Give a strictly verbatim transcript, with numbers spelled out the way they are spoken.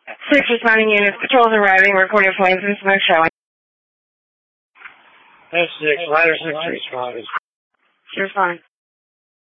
Six responding units, patrols arriving, reporting flames and smoke showing. That's six, ladder six responders. You're fine.